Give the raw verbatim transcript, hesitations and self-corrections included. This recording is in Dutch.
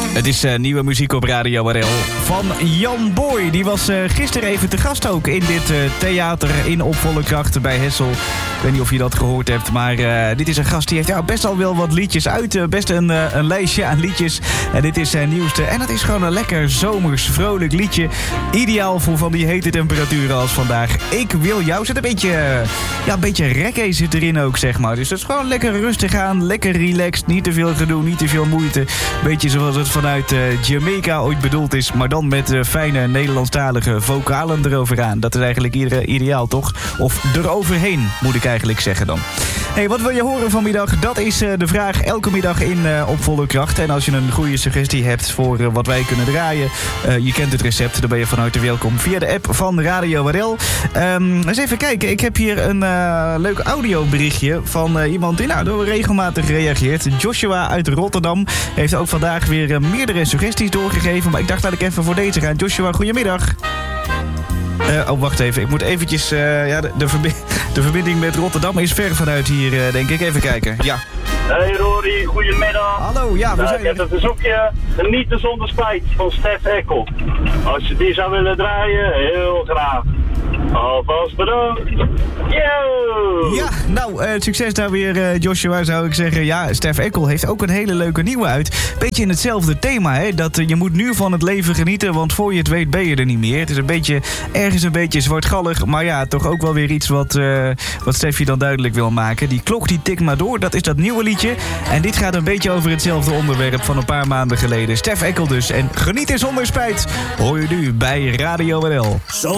Het is uh, nieuwe muziek op Radio R L van Jan Boy. Die was uh, gisteren even te gast ook in dit uh, theater in Op Volle Kracht bij Hessel. Ik weet niet of je dat gehoord hebt, maar uh, dit is een gast die heeft ja, best al wel wat liedjes uit. Uh, best een, uh, een lijstje aan liedjes. En dit is zijn nieuwste. En dat is gewoon een lekker zomers, vrolijk liedje. Ideaal voor van die hete temperaturen als vandaag. Ik wil jou. Zit een beetje, uh, ja, een beetje reggae zit erin ook, zeg maar. Dus dat is gewoon lekker rustig aan, lekker relaxed. Niet te veel gedoe, niet te veel moeite. Beetje zoals het vanuit uh, Jamaica ooit bedoeld is. Maar dan met uh, fijne Nederlandstalige vocalen eroveraan. Dat is eigenlijk ieder, ideaal, toch? Of eroverheen, moet ik eigenlijk zeggen dan. Hey, wat wil je horen vanmiddag? Dat is uh, de vraag elke middag in uh, Op Volle Kracht. En als je een goede suggestie hebt voor uh, wat wij kunnen draaien... Uh, je kent het recept, dan ben je van harte welkom via de app van Radio R L. Um, eens even kijken, ik heb hier een uh, leuk audioberichtje van uh, iemand die nou, door regelmatig reageert. Joshua uit Rotterdam heeft ook vandaag weer uh, meerdere suggesties doorgegeven. Maar ik dacht, laat ik even voor deze gaan. Joshua, goedemiddag. Uh, oh, wacht even. Ik moet eventjes... Uh, ja, de, de, verbi- de verbinding met Rotterdam is ver vanuit hier, uh, denk ik. Even kijken. Ja. Hey Rory, goedemiddag. Hallo, ja, we uh, zijn... Ik heb een verzoekje. Genieten zonder spijt van Stef Eckel. Als je die zou willen draaien, heel graag. Alvast bedankt. Yo! Ja, nou, uh, succes daar weer, uh, Joshua, zou ik zeggen. Ja, Stef Eckel heeft ook een hele leuke nieuwe uit. Beetje in hetzelfde thema, hè. Dat uh, je moet nu van het leven genieten, want voor je het weet ben je er niet meer. Het is een beetje, ergens een beetje zwartgallig, maar ja, toch ook wel weer iets wat, uh, wat Stefje dan duidelijk wil maken. Die klok die tikt maar door, dat is dat nieuwe liedje. En dit gaat een beetje over hetzelfde onderwerp van een paar maanden geleden. Stef Eckel dus. En genieten zonder spijt hoor je nu bij Radio R L. Zo